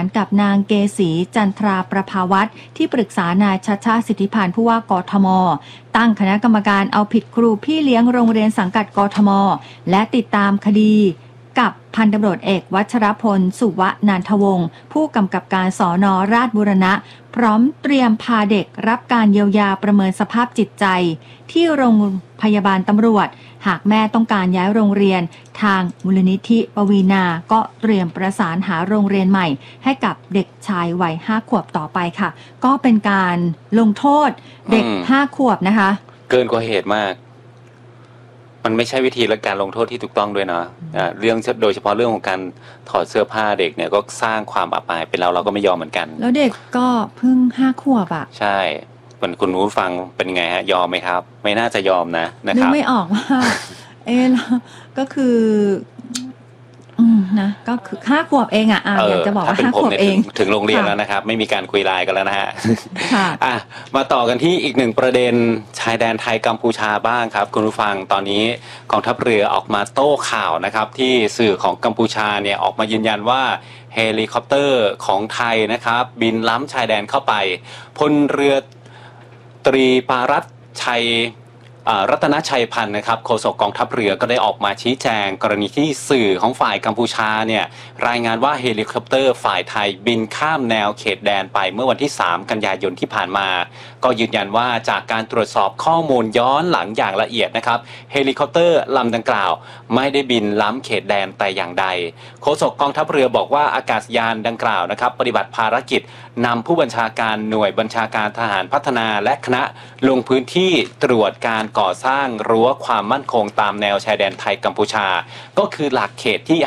านกับนางเกษีจันทราประภาวัฒน์ที่ปรึกษานายชัชชาติสิทธิพานผู้ว่ากทมตั้งคณะกรรมการเอาผิดครูพี่เลี้ยงโรงเรียนสังกัดกทมและติดตามคดีกับพันตำรวจเอกวัชรพลสุวนันทวงศ์ผู้กำกับการสน.ราชบูรณะพร้อมเตรียมพาเด็กรับการเยียวยาประเมินสภาพจิตใจที่โรงพยาบาลตำรวจหากแม่ต้องการย้ายโรงเรียนทางมูลนิธิปวีณาก็เตรียมประสานหาโรงเรียนใหม่ให้กับเด็กชายวัย5 ขวบต่อไปค่ะก็เป็นการลงโทษเด็ก5 ขวบนะคะเกินกว่าเหตุมากมันไม่ใช่วิธีและการลงโทษที่ถูกต้องด้วยนะเรื่องโดยเฉพาะเรื่องของการถอดเสื้อผ้าเด็กเนี่ยก็สร้างความอับอายเป็นเราก็ไม่ยอมเหมือนกันแล้วเด็กก็เพิ่ง5 ขวบอ่ะใช่คุณผู้ฟังเป็นไงฮะยอมไหมครับไม่น่าจะยอมนะครับนึกไม่ออกว่าก็คือนะก็คือ5 ขวบเองอ่ะอยากจะบอกว่า5 ขวบเองถึงโรงเรียนแล้วนะครับไม่มีการคุยไลน์กันแล้วนะฮะมาต่อกันที่อีกหนึ่งประเด็นชายแดนไทยกัมพูชาบ้างครับคุณผู้ฟังตอนนี้กองทัพเรือออกมาโต้ข่าวนะครับที่สื่อของกัมพูชาเนี่ยออกมายืนยันว่าเฮลิคอปเตอร์ของไทยนะครับบินล้ำชายแดนเข้าไปพลเรือตรีปารัตน์ชัยรัตนชัยพันธ์นะครับโฆษกกองทัพเรือก็ได้ออกมาชี้แจงกรณีที่สื่อของฝ่ายกัมพูชาเนี่ยรายงานว่าเฮลิคอปเตอร์ฝ่ายไทยบินข้ามแนวเขตแดนไปเมื่อวันที่3 กันยายนที่ผ่านมาก็ยืนยันว่าจากการตรวจสอบข้อมูลย้อนหลังอย่างละเอียดนะครับเฮลิคอปเตอร์ลำดังกล่าวไม่ได้บินล้ำเขตแดนแต่อย่างใดโฆษกกองทัพเรือบอกว่าอากาศยานดังกล่าวนะครับปฏิบัติภารกิจนำผู้บัญชาการหน่วยบัญชาการทหารพัฒนาและคณะลงพื้นที่ตรวจการก่อสร้างรั้วความมั่นคงตามแนวชายแดนไทยกัมพูชาก็คือหลักเขตที่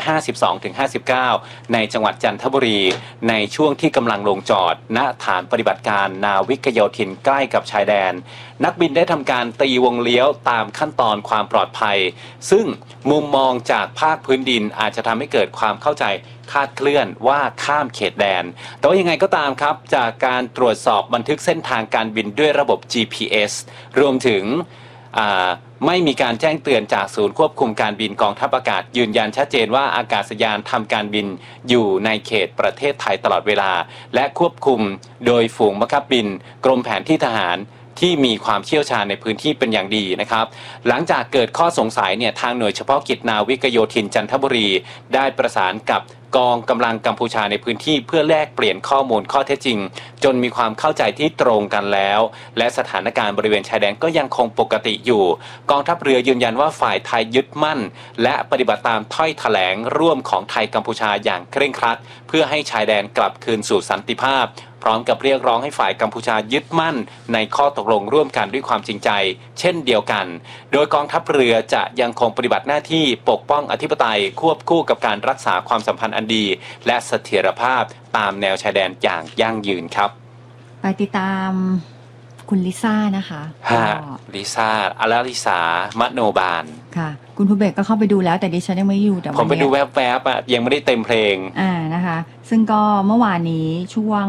52-59 ในจังหวัดจันทบุรีในช่วงที่กำลังลงจอดณฐานปฏิบัติการนาวิกโยธินใกล้กับชายแดนนักบินได้ทำการตีวงเลี้ยวตามขั้นตอนความปลอดภัยซึ่งมุมมองจากภาคพื้นดินอาจจะทำให้เกิดความเข้าใจคลาดเคลื่อนว่าข้ามเขตแดนแต่ว่ายังไงก็ตามครับจากการตรวจสอบบันทึกเส้นทางการบินด้วยระบบ GPS รวมถึงไม่มีการแจ้งเตือนจากศูนย์ควบคุมการบินกองทัพอากาศยืนยันชัดเจนว่าอากาศยานทำการบินอยู่ในเขตประเทศไทยตลอดเวลาและควบคุมโดยฝูงบังคับบินกรมแผนที่ทหารที่มีความเชี่ยวชาญในพื้นที่เป็นอย่างดีนะครับหลังจากเกิดข้อสงสัยเนี่ยทางหน่วยเฉพาะกิจนาวิกโยธินจันทบุรีได้ประสานกับกองกำลังกัมพูชาในพื้นที่เพื่อแลกเปลี่ยนข้อมูลข้อเท็จจริงจนมีความเข้าใจที่ตรงกันแล้วและสถานการณ์บริเวณชายแดนก็ยังคงปกติอยู่กองทัพเรือยืนยันว่าฝ่ายไทยยึดมั่นและปฏิบัติตามถ้อยแถลงร่วมของไทยกัมพูชาอย่างเคร่งครัดเพื่อให้ชายแดนกลับคืนสู่สันติภาพพร้อมกับเรียกร้องให้ฝ่ายกัมพูชายึดมั่นในข้อตกลงร่วมกันด้วยความจริงใจเช่นเดียวกันโดยกองทัพเรือจะยังคงปฏิบัติหน้าที่ปกป้องอธิปไตยควบคู่กับการรักษาความสัมพันธ์อันดีและเสถียรภาพตามแนวชายแดนอย่างยั่งยืนครับไปติดตามคุณลิซ่านะคะลิซ่าอลาลิสามโนบาลค่ะคุณภูเบศก็เข้าไปดูแล้วแต่ดิฉันยังไม่อยู่แต่ผมไปดูแวบๆยังไม่ได้เต็มเพลงนะคะซึ่งก็เมื่อวานนี้ช่วง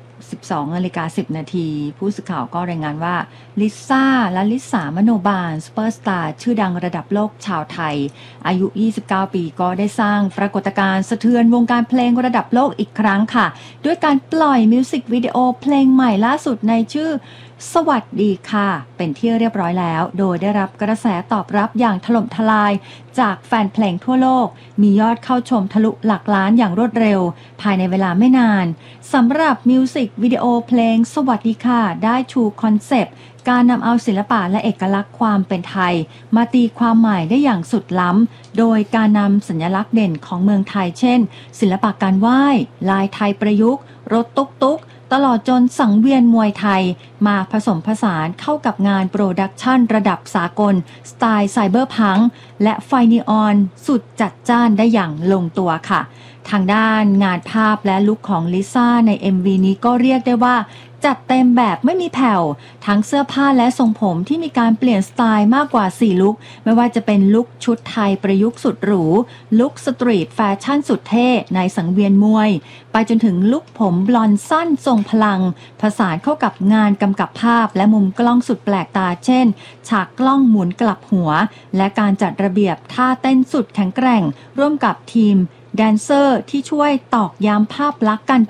12:10 นาทีผู้สื่อข่าวก็รายงานว่าลิซ่าและลิสามโนบาลซุปเปอร์สตาร์ชื่อดังระดับโลกชาวไทยอายุ29 ปีก็ได้สร้างปรากฏการณ์สะเทือนวงการเพลงระดับโลกอีกครั้งค่ะด้วยการปล่อยมิวสิกวิดีโอเพลงใหม่ล่าสุดในชื่อสวัสดีค่ะเป็นที่เรียบร้อยแล้วโดยได้รับกระแสตอบรับอย่างถล่มทลายจากแฟนเพลงทั่วโลกมียอดเข้าชมทะลุหลักล้านอย่างรวดเร็วภายในเวลาไม่นานสำหรับมิวสิกวิดีโอเพลงสวัสดีค่ะได้ชูคอนเซปต์การนำเอาศิลปะและเอกลักษณ์ความเป็นไทยมาตีความหมายได้อย่างสุดล้ำโดยการนำสัญลักษณ์เด่นของเมืองไทยเช่นศิลปะการไหว้ลายไทยประยุกต์รถตุ๊กตลอดจนสังเวียนมวยไทยมาผสมผสานเข้ากับงานโปรดักชันระดับสากลสไตล์ไซเบอร์พังค์และไฟนีออนสุดจัดจ้านได้อย่างลงตัวค่ะทางด้านงานภาพและลุคของลิซ่าใน MV นี้ก็เรียกได้ว่าจัดเต็มแบบไม่มีแผ่วทั้งเสื้อผ้าและทรงผมที่มีการเปลี่ยนสไตล์มากกว่า4ลุคไม่ว่าจะเป็นลุคชุดไทยประยุกต์สุดหรูลุคสตรีทแฟชั่นสุดเท่ในสังเวียนมวยไปจนถึงลุคผมบลอนด์สั้นทรงพลังผสานเข้ากับงานกำกับภาพและมุมกล้องสุดแปลกตาเช่นฉากกล้องหมุนกลับหัวและการจัดระเบียบท่าเต้นสุดแข็งแกร่งร่วมกับทีมแดนเซอร์ที่ช่วยตอกย้ำภาพลักษณ์การ